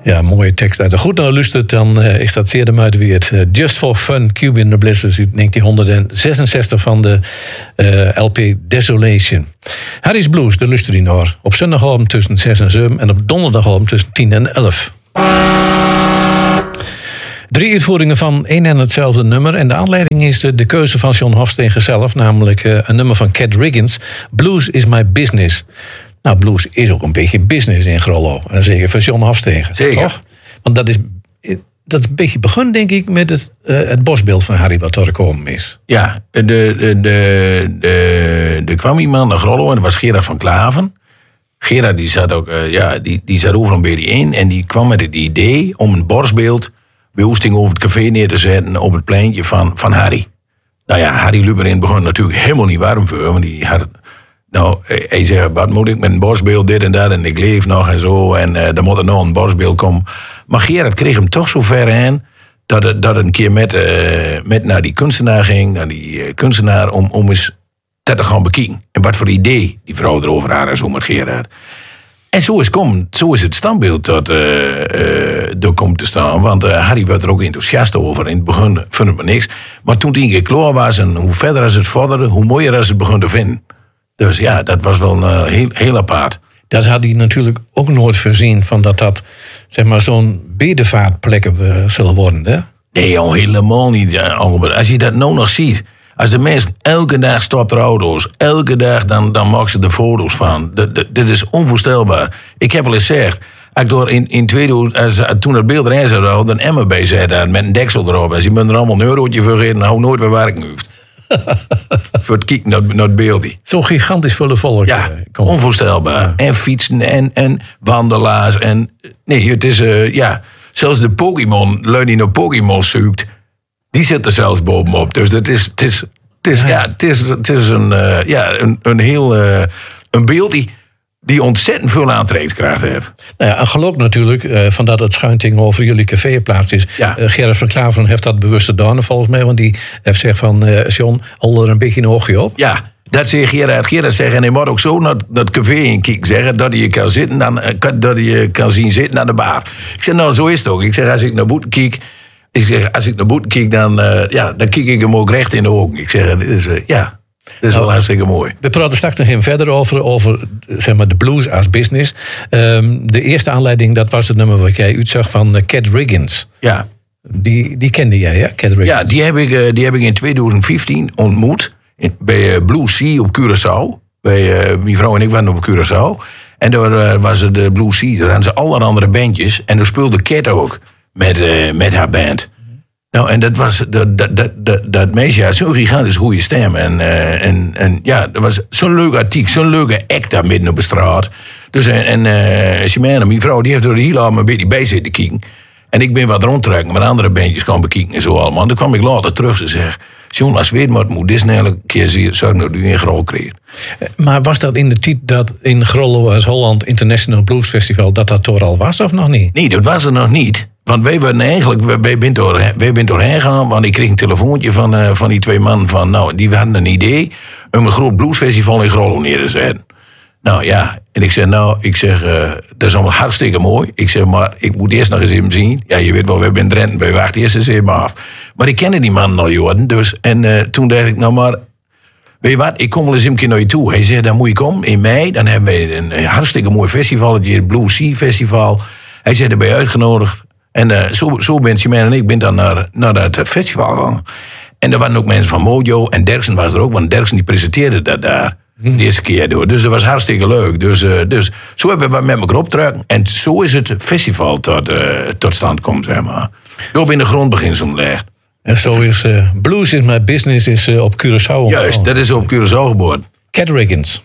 Ja, mooie tekst. Als je goed naar luistert, dan is dat zeer de moeite waard. Just for Fun, Cuba in the Blizzards uit 1966 van de LP Desolation. Harry's Blues, de luister die naar. Op zondagavond tussen 6 en 7 en op donderdagavond tussen 10 en 11. 3 uitvoeringen van één en hetzelfde nummer. En de aanleiding is de keuze van John Hofstede zelf. Namelijk een nummer van Cat Riggins. Blues is my business. Nou, blues is ook een beetje business in Grollo. En zeker van John Hofstede. Zeker. Toch? Want dat is een beetje begonnen, denk ik, met het bosbeeld van Harry wat er gekomen is. Ja, er kwam iemand naar Grollo en dat was Gerard van Klaven. Gerard die zat ook, die zat overal een beetje in. En die kwam met het idee om een borstbeeld bij Oesting over het café neer te zetten op het pleintje van Harry. Nou ja, Harry Luberin begon natuurlijk helemaal niet warm voor. Want die had... Nou, hij zei, wat moet ik met een borstbeeld, dit en dat, en ik leef nog en zo, en dan moet er nog een borstbeeld komen. Maar Gerard kreeg hem toch zo ver aan, dat een keer met naar die kunstenaar ging, naar die kunstenaar, om eens dat te gaan bekijken. En wat voor idee die vrouw erover had en zo met Gerard. En zo is het standbeeld dat er komt te staan. Want Harry werd er ook enthousiast over. In het begin vond het me niks. Maar toen die klaar was en hoe verder als het vorderde, hoe mooier als het begon te vinden. Dus ja, dat was wel heel apart. Dat had hij natuurlijk ook nooit voorzien van dat zeg maar zo'n bedevaartplekken zullen worden, hè? Nee, helemaal niet, Albert. Als je dat nou nog ziet. Als de mensen elke dag stopt er auto's. Elke dag dan maken ze er foto's van. Dit is onvoorstelbaar. Ik heb wel eens gezegd. Als ik door in 2000, toen het beeld erin zat, een emmer bij zei met een deksel erop. En ze moeten er allemaal een eurotje voor geven. Nou, nooit weer werken hoeft. Voor het kijken naar het beeld. Zo'n gigantisch volle volk. Ja, onvoorstelbaar. Ja. En fietsen en wandelaars. Nee, het is... zelfs de Pokémon, lui die naar Pokémon zoekt, die zit er zelfs bovenop. Dus het is een heel... een beeld die ontzettend veel aantrekkingskracht heeft. Nou ja, en geloof natuurlijk, van dat het schuinting over jullie café geplaatst is. Ja. Gerard van Klaveren heeft dat bewust gedaan, volgens mij. Want die heeft gezegd van, John, al er een beetje een oogje op. Ja, dat zegt Gerard. Gerard zegt, en hij moet ook zo naar dat café in kijken. Zeggen dat je kan zitten, dat je kan zien zitten aan de bar. Ik zeg, nou, zo is het ook. Ik zeg, als ik naar buiten kijk... dan kijk ik hem ook recht in de ogen. Ik zeg, dit is wel hartstikke mooi. We praten straks nog even verder over zeg maar, de blues als business. De eerste aanleiding, dat was het nummer wat jij uitzag van Cat Riggins. Ja. Die kende jij, ja? Cat Riggins. Ja, die heb ik in 2015 ontmoet. Bij Blue Sea op Curaçao. Mijn vrouw en ik waren op Curaçao. En daar was het de Blue Sea. Daar hadden ze allerlei andere bandjes. En daar speelde Cat ook met haar band. Nou, en dat was dat meisje had zo'n gigantisch goede stem. En dat was zo'n leuk artikel, zo'n leuke act daar midden op de straat. Dus Simone, mijn vrouw, die heeft er heel lang een beetje bij zitten kijken. En ik ben wat rondtrekken, maar andere bandjes gaan bekijken en zo allemaal. En toen kwam ik later terug en zeg, John, als weet wat moet dit snel een keer zien, zou ik nog in Grollo krijgen. Maar was dat in de tijd dat in Grollo als Holland International Blues Festival dat toch al was of nog niet? Nee, dat was er nog niet. Want wij zijn doorheen gegaan, want ik kreeg een telefoontje van die twee mannen van, nou, die hadden een idee om een groot bluesfestival in Grollo neer te zetten. Nou ja, en ik zeg, dat is allemaal hartstikke mooi. Ik zeg, maar ik moet eerst nog eens hem zien. Ja, je weet wel, we hebben in Drenthe, wij wachten eerst eens even af. Maar ik kende die man al jaren, dus. En toen dacht ik, nou maar, weet je wat, ik kom wel eens een keer naar je toe. Hij zegt, dan moet je komen in mei, dan hebben we een hartstikke mooi festival, het Blue Sea Festival. Hij zei, daar ben je uitgenodigd. En zo ben Simone en ik ben dan naar dat festival gegaan. En er waren ook mensen van Mojo en Derksen was er ook, want Derksen die presenteerde dat daar. De eerste keer door. Dus dat was hartstikke leuk. Dus zo hebben we met elkaar opgetrokken. En zo is het festival tot stand komt, zeg maar. Door in de grondbeginsel legt. En zo is Blues is My Business op Curaçao. Juist, dat is op Curaçao geboren. Cat Riggins.